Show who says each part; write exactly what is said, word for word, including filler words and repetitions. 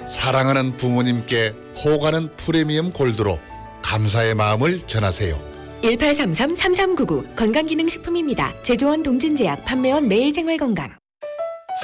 Speaker 1: 사랑하는 부모님께 호가는 프리미엄 골드로 감사의 마음을 전하세요.
Speaker 2: 일팔삼삼 삼삼구구 건강기능식품입니다. 제조원 동진제약, 판매원 매일생활건강.